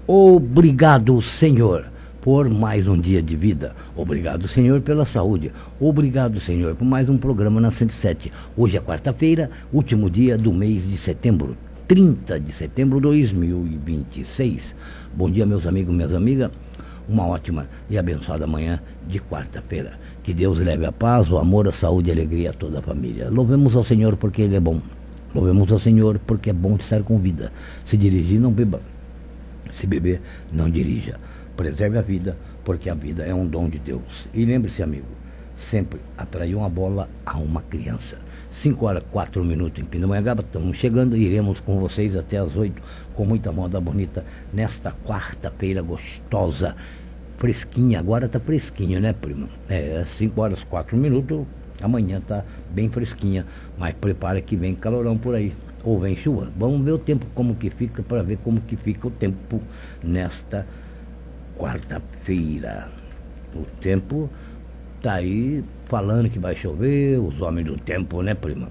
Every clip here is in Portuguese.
Obrigado, Senhor, por mais um dia de vida. Obrigado, Senhor, pela saúde. Obrigado, Senhor, por mais um programa na 107. Hoje é quarta-feira, último dia do mês de setembro, 30 de setembro de 2026. Bom dia, meus amigos, minhas amigas. Uma ótima e abençoada manhã de quarta-feira. Que Deus leve a paz, o amor, a saúde e a alegria a toda a família. Louvemos ao Senhor porque Ele é bom. Louvemos ao Senhor porque é bom estar com vida. Se dirigir, não beba. Se beber, não dirija. Preserve a vida, porque a vida é um dom de Deus. E lembre-se, amigo, sempre atrair uma bola a uma criança. 5h04 em Pindamonhangaba, estamos chegando e iremos com vocês até as 8, com muita moda bonita, nesta quarta-feira gostosa, fresquinha. Agora tá fresquinho, né, primo? 5h04, amanhã tá bem fresquinha, mas prepara que vem calorão por aí. Ou vem chuva. Vamos ver o tempo como que fica, para ver como que fica o tempo nesta quarta-feira. O tempo tá aí falando que vai chover, os homens do tempo, né, prima?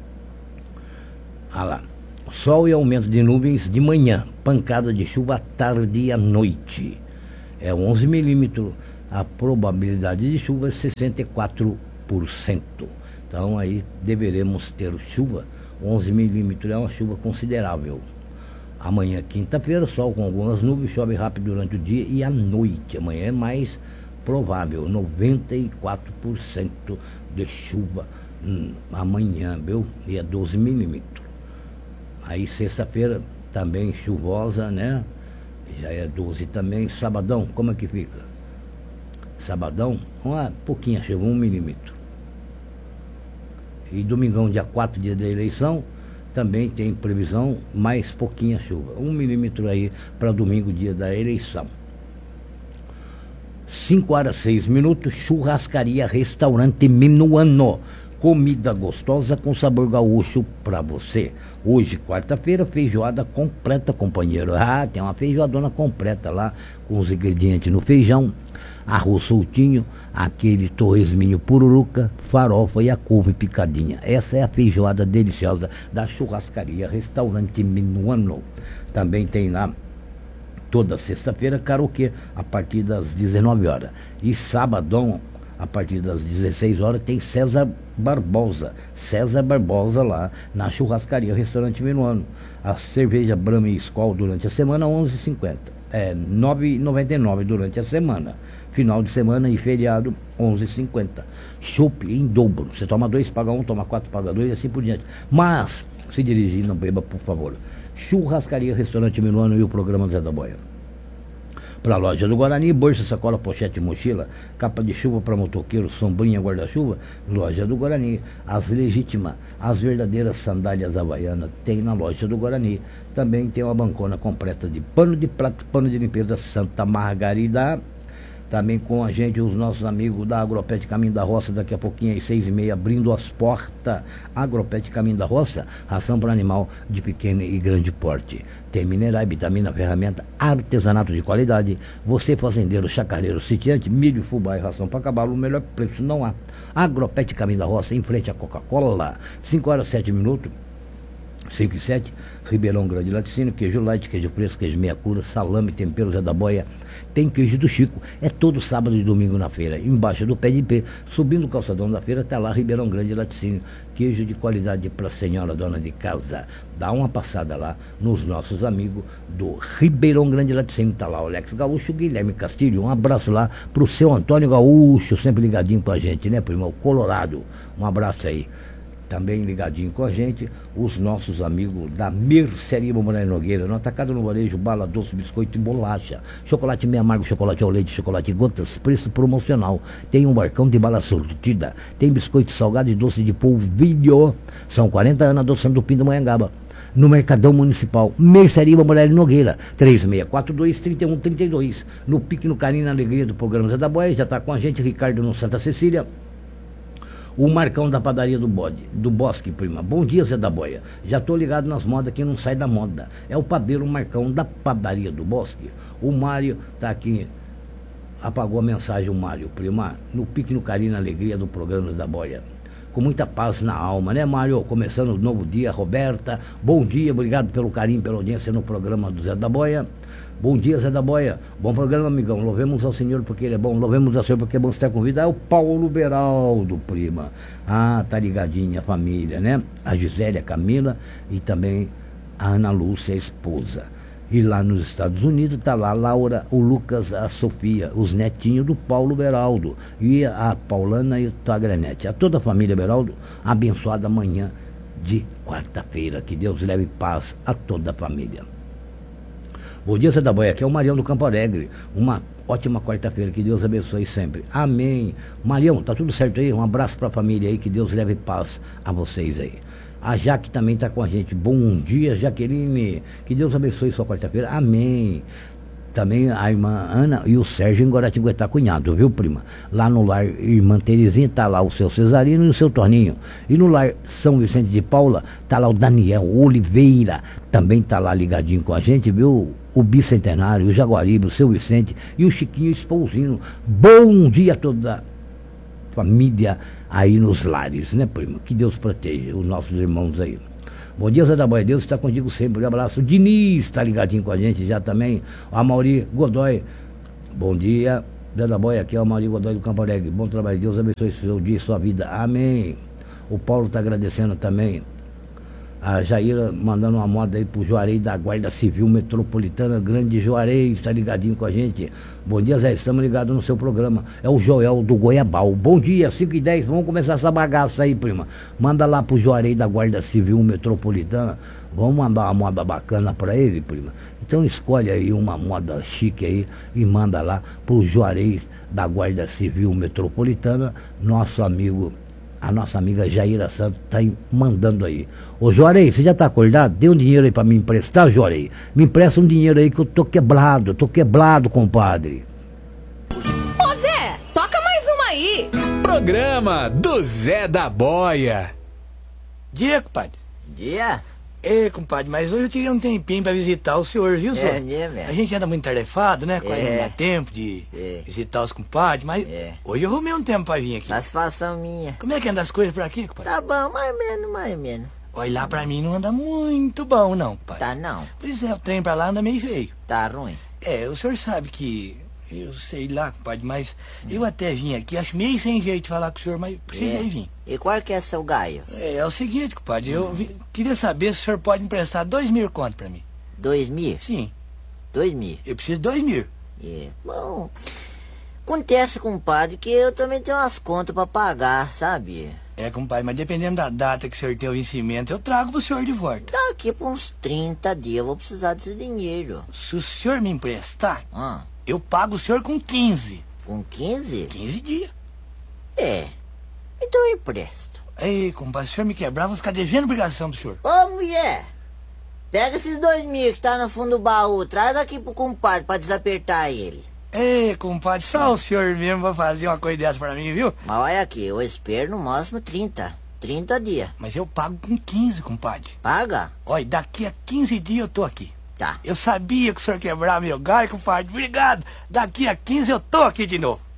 Ah lá, sol e aumento de nuvens de manhã, pancada de chuva à tarde e à noite. 11 milímetros, a probabilidade de chuva é 64%. Então aí deveremos ter chuva. 11 milímetros é uma chuva considerável. Amanhã, quinta-feira, sol com algumas nuvens, chove rápido durante o dia e à noite. Amanhã é mais provável, 94% de chuva amanhã, viu? E é 12 milímetros. Aí sexta-feira também chuvosa, né? Já é 12 também. Sabadão, como é que fica? Sabadão, uma pouquinha chuva, 1 milímetro. E domingão, dia 4, dia da eleição, também tem previsão, mais pouquinha chuva. 1 milímetro aí para domingo, dia da eleição. 5h06, churrascaria, restaurante Minuano. Comida gostosa com sabor gaúcho para você. Hoje, quarta-feira, feijoada completa, companheiro. Tem uma feijoadona completa lá, com os ingredientes no feijão, arroz soltinho, aquele torresminho pururuca, farofa e a couve picadinha. Essa é a feijoada deliciosa da churrascaria, restaurante Minuano. Também tem lá, toda sexta-feira, karaokê, a partir das 19h. E sabadão, a partir das 16h, tem César Barbosa lá na churrascaria, restaurante Minuano. A cerveja Brahma e Skol durante a semana, 11,50. 9,99 durante a semana. Final de semana e feriado, 11,50. Chopp em dobro. Você toma 2, paga 1, toma 4, paga 2 e assim por diante. Mas, se dirigir, não beba, por favor. Churrascaria, restaurante Minuano e o programa Zé da Boia. Para a loja do Guarani, bolsa, sacola, pochete, mochila, capa de chuva para motoqueiro, sombrinha, guarda-chuva, loja do Guarani. As legítimas, as verdadeiras sandálias havaianas tem na loja do Guarani. Também tem uma bancona completa de pano de prato, pano de limpeza Santa Margarida. Também com a gente os nossos amigos da Agropet Caminho da Roça, daqui a pouquinho às 6h30, abrindo as portas. Agropet Caminho da Roça, ração para animal de pequeno e grande porte. Tem minerais, vitamina, ferramenta, artesanato de qualidade. Você fazendeiro, chacareiro, sitiante, milho, fubá e ração para cavalo, o melhor preço não há. Agropet Caminho da Roça, em frente à Coca-Cola. 5h07, 5h07, Ribeirão Grande Laticínio, queijo light, queijo fresco, queijo meia cura, salame, tempero Zé da Boia. Tem queijo do Chico, é todo sábado e domingo na feira, embaixo do pé de pé, subindo o calçadão da feira, tá lá Ribeirão Grande Laticínio, queijo de qualidade para a senhora dona de casa. Dá uma passada lá nos nossos amigos do Ribeirão Grande Laticínio, tá lá o Alex Gaúcho, Guilherme Castilho, um abraço lá pro seu Antônio Gaúcho, sempre ligadinho com a gente, né, primo? Colorado, um abraço aí. Também ligadinho com a gente, os nossos amigos da Mercearia Moraes Nogueira, no atacado no varejo, bala, doce, biscoito e bolacha, chocolate meio amargo, chocolate ao leite, chocolate gotas, preço promocional. Tem um barcão de bala sortida, tem biscoito salgado e doce de polvilho. São 40 anos adoçando o Pindamonhangaba. No Mercadão Municipal, Mercearia Moraes Nogueira, 3642-3132. No Pique, no Carinho, na alegria do programa Zé da Boia, já está com a gente, Ricardo no Santa Cecília. O Marcão da padaria do Bosque, prima. Bom dia, Zé da Boia. Já tô ligado nas modas que não sai da moda. É o padeiro Marcão da padaria do Bosque. O Mário tá aqui. Apagou a mensagem o Mário, prima. No pique, no carinho, na alegria do programa Zé da Boia. com muita paz na alma, né, Mário? Começando um novo dia, Roberta, bom dia, obrigado pelo carinho, pela audiência no programa do Zé da Boia. Bom dia, Zé da Boia. Bom programa, amigão. Louvemos ao Senhor porque Ele é bom. Louvemos ao Senhor porque é bom estar convidado. É o Paulo Beraldo, prima. Ah, tá ligadinha a família, né? A Gisélia, a Camila e também a Ana Lúcia, a esposa. E lá nos Estados Unidos tá lá a Laura, o Lucas, a Sofia, os netinhos do Paulo Beraldo. E a Paulana e o Tagranete. A toda a família Beraldo, abençoada manhã de quarta-feira. Que Deus leve paz a toda a família. Bom dia, Zé da Boia, aqui é o Marião do Campo Alegre. Uma ótima quarta-feira, que Deus abençoe sempre. Amém. Marião, tá tudo certo aí? Um abraço pra família aí, que Deus leve paz a vocês aí. A Jaque também tá com a gente. Bom dia, Jaqueline. Que Deus abençoe sua quarta-feira. Amém. Também a irmã Ana e o Sérgio em Guaratinguetá, cunhado, viu, prima? Lá no lar Irmã Terezinha tá lá o seu Cesarino e o seu Torninho. E no lar São Vicente de Paula tá lá o Daniel Oliveira, também tá lá ligadinho com a gente, viu? O Bicentenário, o Jaguaribe, o seu Vicente e o Chiquinho Espousino. Bom dia a toda a família aí nos lares, né, prima? Que Deus proteja os nossos irmãos aí. Bom dia, Zé da Boia, Deus está contigo sempre. Um abraço. Diniz está ligadinho com a gente já também. A Mauri Godoy. Bom dia, Zé da Boia, aqui é o Mauri Godoy do Campo Alegre. Bom trabalho, Deus abençoe seu dia e sua vida. Amém. O Paulo está agradecendo também. A Jaira mandando uma moda aí pro Juarez da Guarda Civil Metropolitana, grande Juarez, está ligadinho com a gente. Bom dia, Zé, estamos ligados no seu programa. É o Joel do Goiabal. Bom dia, 5h10, vamos começar essa bagaça aí, prima. Manda lá pro Juarez da Guarda Civil Metropolitana. Vamos mandar uma moda bacana pra ele, prima. Então escolhe aí uma moda chique aí e manda lá pro Juarez da Guarda Civil Metropolitana, nosso amigo. A nossa amiga Jaira Santos está mandando aí. Ô Juarez, você já está acordado? Dê um dinheiro aí para me emprestar, Juarez. Me empresta um dinheiro aí que eu tô quebrado, compadre. Ô Zé, toca mais uma aí. Programa do Zé da Boia. Dia, compadre. Dia? Ei, compadre, mas hoje eu tirei um tempinho pra visitar o senhor, viu, senhor? É mesmo, é. A gente anda muito tarefado, né? Quase não dá tempo de visitar os compadres, mas hoje eu arrumei um tempo pra vir aqui. Satisfação minha. Como é que anda as coisas por aqui, compadre? Tá bom, mais ou menos. Olha, lá pra mim não anda muito bom, não, compadre. Tá não? Pois é, o trem pra lá anda meio feio. Tá ruim? É, o senhor sabe que... Eu sei lá, compadre, mas eu até vim aqui, acho meio sem jeito de falar com o senhor, mas precisei vir. E qual que é seu gaio? É o seguinte, compadre, queria saber se o senhor pode emprestar 2.000 conto pra mim. 2.000? Sim. 2.000? Eu preciso de 2.000. Bom, acontece, compadre, que eu também tenho umas contas pra pagar, sabe? Compadre, mas dependendo da data que o senhor tem o vencimento, eu trago pro senhor de volta. Daqui por uns 30 dias eu vou precisar desse dinheiro. Se o senhor me emprestar, Ah, eu pago o senhor com 15. com 15? 15 dias. Então eu empresto. Ei, compadre, se o senhor me quebrar, eu vou ficar devendo obrigação do senhor. Ô, mulher, pega esses 2.000 que tá no fundo do baú, traz aqui pro compadre pra desapertar ele. Ei, compadre, só o senhor mesmo vai fazer uma coisa dessa pra mim, viu? Mas olha aqui, eu espero no máximo 30 dias. Mas eu pago com 15, compadre. Paga? Olha, daqui a 15 dias eu tô aqui. Tá. Eu sabia que o senhor quebrava meu galho, compadre. Obrigado. Daqui a 15 eu tô aqui de novo.